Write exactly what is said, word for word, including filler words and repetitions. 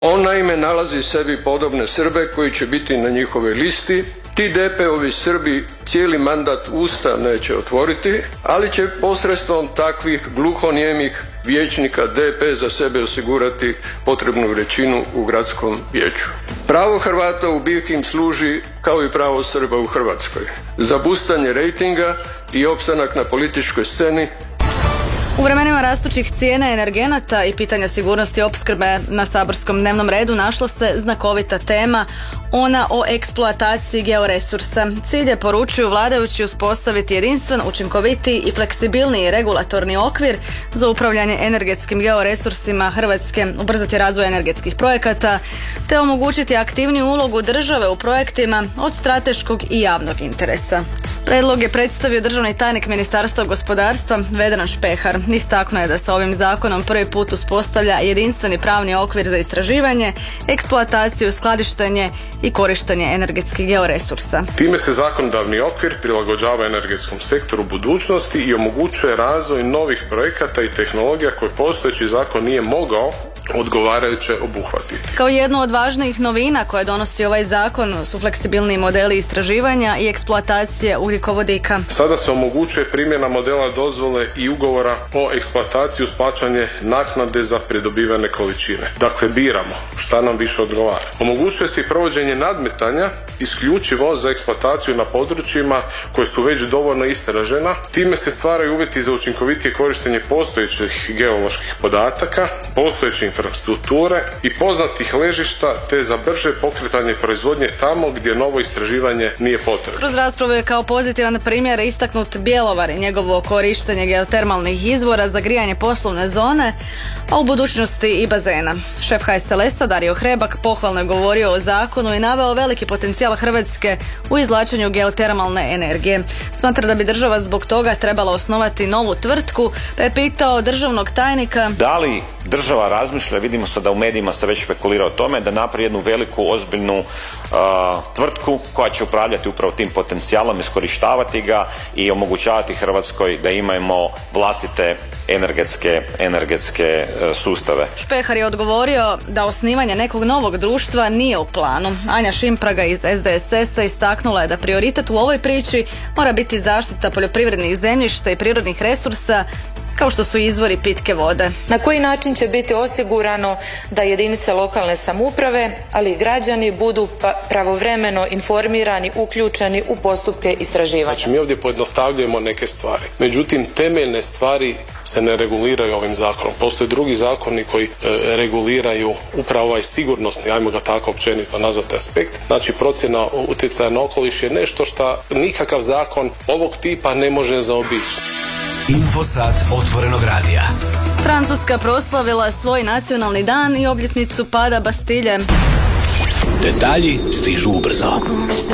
On naime nalazi sebi podobne Srbe koji će biti na njihovoj listi. Ti D P-ovi Srbi cijeli mandat usta neće otvoriti, ali će posredstvom takvih gluhonijemih vijećnika D P za sebe osigurati potrebnu većinu u gradskom vijeću. Pravo Hrvata u B i H služi kao i pravo Srba u Hrvatskoj za bustanje rejtinga i opstanak na političkoj sceni. U vremenima rastućih cijena energenata i pitanja sigurnosti opskrbe na saborskom dnevnom redu našla se znakovita tema, ona o eksploataciji georesursa. Cilj je, poručuju vladajući, uspostaviti jedinstven, učinkovitiji i fleksibilniji regulatorni okvir za upravljanje energetskim georesursima Hrvatske, ubrzati razvoj energetskih projekata, te omogućiti aktivniju ulogu države u projektima od strateškog i javnog interesa. Predlog je predstavio državni tajnik Ministarstva gospodarstva Vedran Špehar. Istaknuo je da se ovim zakonom prvi put uspostavlja jedinstveni pravni okvir za istraživanje, eksploataciju, skladištenje i korištenje energetskih georesursa. Time se zakonodavni okvir prilagođava energetskom sektoru budućnosti i omogućuje razvoj novih projekata i tehnologija koje postojeći zakon nije mogao odgovarajuće obuhvatiti. Kao jednu od važnijih novina koje donosi ovaj zakon su fleksibilni modeli istraživanja i eksploatacije ugljikovodika. Sada se omogućuje primjena modela dozvole i ugovora o eksploataciji uz plaćanje naknade za pridobivane količine. Dakle, biramo šta nam više odgovara. Omogućuje se i provođenje nadmetanja isključivo za eksploataciju na područjima koje su već dovoljno istražena. Time se stvaraju uvjeti za učinkovitije korištenje postojećih geoloških podataka, postojeće infrastrukture i poznatih ležišta, te za brže pokretanje proizvodnje tamo gdje novo istraživanje nije potrebno. Kroz raspravu je kao pozitivan primjer istaknut Bjelovar i njegovo korištenje geotermalnih izvora za grijanje poslovne zone, a u budućnosti i bazena. Šef H S L S-a Dario Hrebak pohvalno je govorio o zakonu i naveo veliki potencijal Hrvatske u izvlačenju geotermalne energije. Smatra da bi država zbog toga trebala osnovati novu tvrtku, pa je pitao državnog tajnika da li država razmišlja, vidimo se da u medijima se već špekulira o tome, da napravi jednu veliku, ozbiljnu uh, tvrtku koja će upravljati upravo tim potencijalom, iskorištavati ga i omogućavati Hrvatskoj da imamo vlastite energetske, energetske uh, sustave. Špehar je odgovorio da osnivanje nekog novog društva nije u planu. Anja Šimpraga iz S D S S-a istaknula je da prioritet u ovoj priči mora biti zaštita poljoprivrednih zemljišta i prirodnih resursa, kao što su izvori pitke vode. Na koji način će biti osigurano da jedinice lokalne samouprave, ali i građani budu pravovremeno informirani, uključeni u postupke istraživanja? Znači, mi ovdje pojednostavljujemo neke stvari. Međutim, temeljne stvari se ne reguliraju ovim zakonom. Postoje drugi zakoni koji e, reguliraju upravo ovaj sigurnosni, ajmo ga tako općenito nazvati, aspekt. Znači, procjena utjecaja na okoliš je nešto što nikakav zakon ovog tipa ne može zaobići. Infosat otvorenog radija. Francuska proslavila svoj nacionalni dan i obljetnicu pada Bastilje. Detalji stižu ubrzo.